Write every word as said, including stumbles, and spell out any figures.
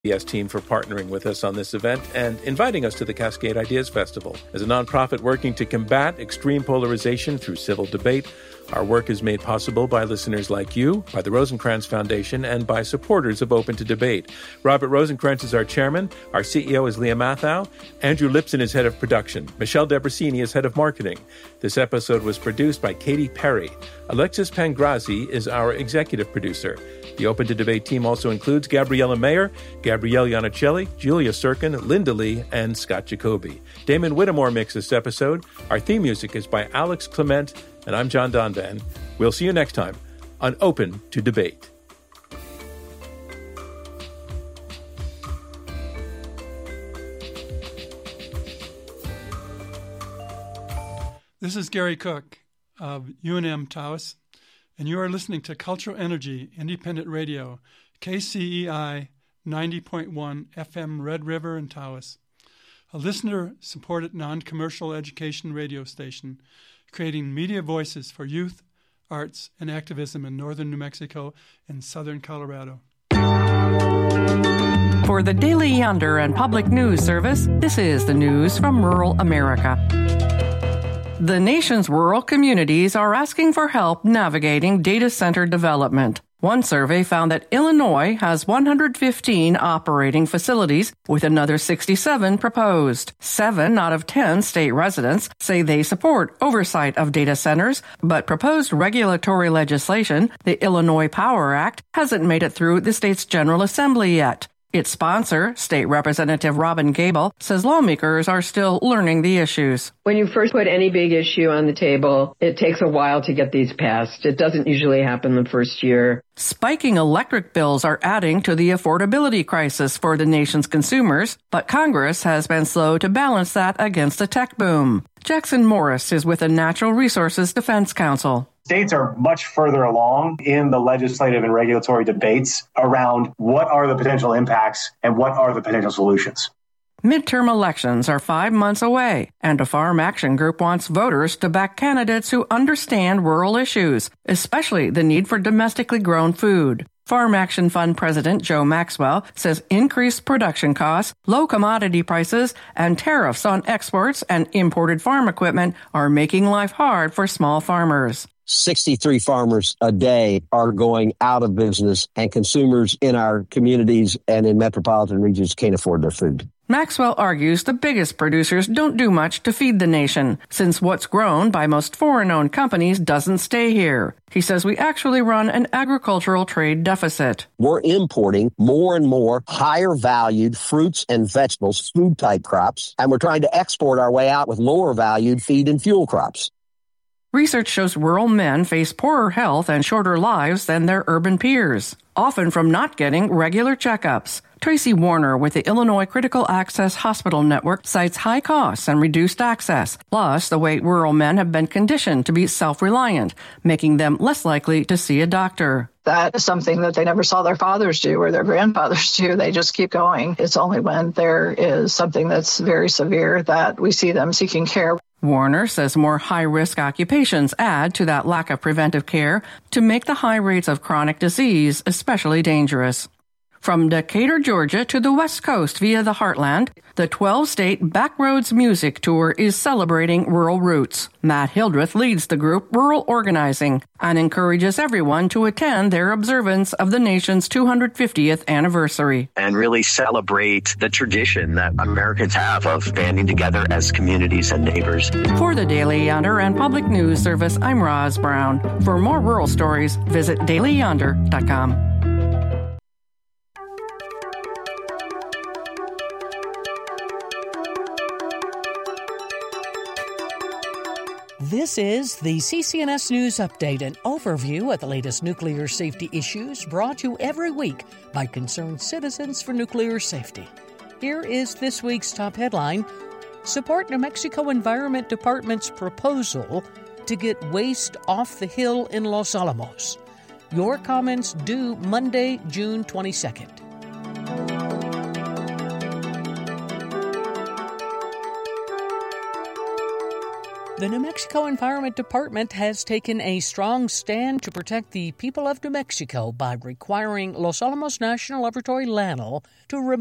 C S team for partnering with us on this event and inviting us to the Cascade Ideas Festival. As a nonprofit working to combat extreme polarization through civil debate, our work is made possible by listeners like you, by the Rosencrantz Foundation, and by supporters of Open to Debate. Robert Rosencrantz is our chairman. Our C E O is Leah Mathau. Andrew Lipson is head of production. Michelle Debrasini is head of marketing. This episode was produced by Katy Perry. Alexis Pangrazi is our executive producer. The Open to Debate team also includes Gabriella Mayer, Gabrielle Iannicelli, Julia Sirkin, Linda Lee, and Scott Jacoby. Damon Whittemore mixed this episode. Our theme music is by Alex Clement, and I'm John Donvan. We'll see you next time on Open to Debate. This is Gary Cook of U N M Taos, and you are listening to Cultural Energy Independent Radio, K C E I ninety point one F M Red River in Taos, a listener-supported non-commercial education radio station creating media voices for youth, arts, and activism in northern New Mexico and southern Colorado. For the Daily Yonder and Public News Service, this is the news from rural America. The nation's rural communities are asking for help navigating data center development. One survey found that Illinois has one hundred fifteen operating facilities, with another sixty-seven proposed. Seven out of ten state residents say they support oversight of data centers, but proposed regulatory legislation, the Illinois Power Act, hasn't made it through the state's General Assembly yet. Its sponsor, State Representative Robin Gable, says lawmakers are still learning the issues. When you first put any big issue on the table, it takes a while to get these passed. It doesn't usually happen the first year. Spiking electric bills are adding to the affordability crisis for the nation's consumers, but Congress has been slow to balance that against the tech boom. Jackson Morris is with the Natural Resources Defense Council. States are much further along in the legislative and regulatory debates around what are the potential impacts and what are the potential solutions. Midterm elections are five months away, and a Farm Action Group wants voters to back candidates who understand rural issues, especially the need for domestically grown food. Farm Action Fund President Joe Maxwell says increased production costs, low commodity prices, and tariffs on exports and imported farm equipment are making life hard for small farmers. sixty-three farmers a day are going out of business, and consumers in our communities and in metropolitan regions can't afford their food. Maxwell argues the biggest producers don't do much to feed the nation, since what's grown by most foreign-owned companies doesn't stay here. He says we actually run an agricultural trade deficit. We're importing more and more higher-valued fruits and vegetables, food-type crops, and we're trying to export our way out with lower-valued feed and fuel crops. Research shows rural men face poorer health and shorter lives than their urban peers, often from not getting regular checkups. Tracy Warner with the Illinois Critical Access Hospital Network cites high costs and reduced access, plus the way rural men have been conditioned to be self-reliant, making them less likely to see a doctor. That is something that they never saw their fathers do or their grandfathers do. They just keep going. It's only when there is something that's very severe that we see them seeking care. Warner says more high-risk occupations add to that lack of preventive care to make the high rates of chronic disease especially dangerous. From Decatur, Georgia to the West Coast via the Heartland, the twelve-state Backroads Music Tour is celebrating rural roots. Matt Hildreth leads the group Rural Organizing and encourages everyone to attend their observance of the nation's two hundred fiftieth anniversary. And really celebrate the tradition that Americans have of banding together as communities and neighbors. For the Daily Yonder and Public News Service, I'm Roz Brown. For more rural stories, visit daily yonder dot com. This is the C C N S News Update, an overview of the latest nuclear safety issues brought to you every week by concerned citizens for nuclear safety. Here is this week's top headline: Support New Mexico Environment Department's proposal to get waste off the hill in Los Alamos. Your comments due Monday, June twenty-second. The New Mexico Environment Department has taken a strong stand to protect the people of New Mexico by requiring Los Alamos National Laboratory, L A N L, to remove